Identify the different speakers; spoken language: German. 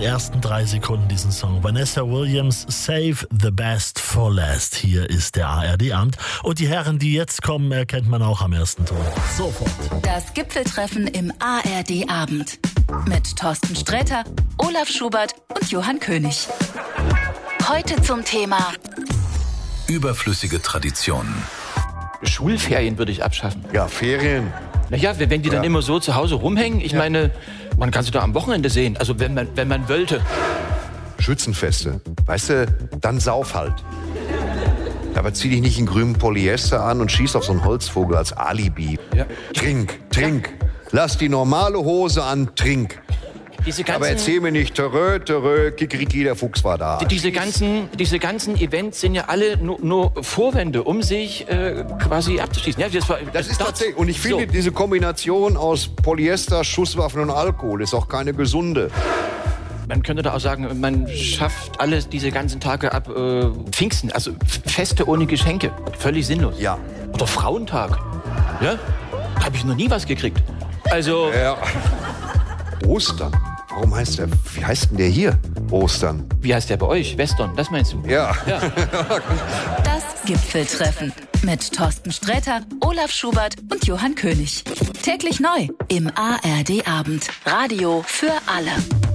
Speaker 1: ersten 3 Sekunden diesen Song. Vanessa Williams, Save the Best for Last. Hier ist der ARD-Abend. Und die Herren, die jetzt kommen, erkennt man auch am ersten Ton. Sofort.
Speaker 2: Das Gipfeltreffen im ARD-Abend. Mit Thorsten Sträter, Olaf Schubert und Johann König. Heute zum Thema
Speaker 3: überflüssige Traditionen.
Speaker 4: Schulferien würde ich abschaffen.
Speaker 5: Ja, Ferien.
Speaker 4: Naja, wenn die dann immer so zu Hause rumhängen, ich meine, man kann sie doch am Wochenende sehen, also wenn man wollte.
Speaker 5: Schützenfeste, weißt du, dann sauf halt. Aber zieh dich nicht in grünen Polyester an und schieß auf so einen Holzvogel als Alibi.
Speaker 4: Ja.
Speaker 5: Trink. Lass die normale Hose an, trink. Aber erzähl mir nicht, törö, Kikeriki, der Fuchs war da.
Speaker 4: Diese ganzen Events sind ja alle nur Vorwände, um sich quasi abzuschießen. Ja,
Speaker 5: das ist tatsächlich, und ich finde, diese Kombination aus Polyester, Schusswaffen und Alkohol ist auch keine gesunde.
Speaker 4: Man könnte da auch sagen, man schafft alles diese ganzen Tage ab Pfingsten, also Feste ohne Geschenke. Völlig sinnlos.
Speaker 5: Ja.
Speaker 4: Oder Frauentag. Ja? Da habe ich noch nie was gekriegt. Also...
Speaker 5: Ja. Ostern. Wie heißt denn der hier? Ostern.
Speaker 4: Wie heißt der bei euch? Western, das meinst du?
Speaker 5: Ja.
Speaker 2: das Gipfeltreffen mit Thorsten Sträter, Olaf Schubert und Johann König. Täglich neu im ARD-Abend. Radio für alle.